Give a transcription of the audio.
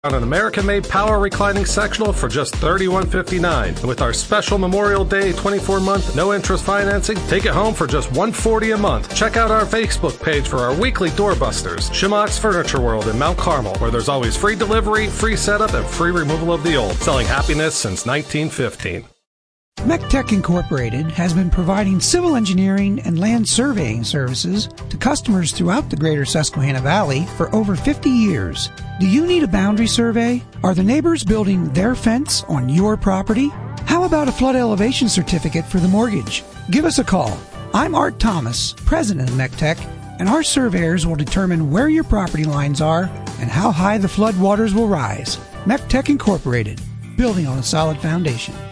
On an American-made power reclining sectional for just $31.59. And with our special Memorial Day 24-month no-interest financing, take it home for just $140 a month. Check out our Facebook page for our weekly doorbusters. Shimmock's Furniture World in Mount Carmel, where there's always free delivery, free setup, and free removal of the old. Selling happiness since 1915. MECTEC Incorporated has been providing civil engineering and land surveying services to customers throughout the greater Susquehanna Valley for over 50 years. Do you need a boundary survey? Are the neighbors building their fence on your property? How about a flood elevation certificate for the mortgage? Give us a call. I'm Art Thomas, president of MECTEC, and our surveyors will determine where your property lines are and how high the flood waters will rise. MECTEC Incorporated, building on a solid foundation.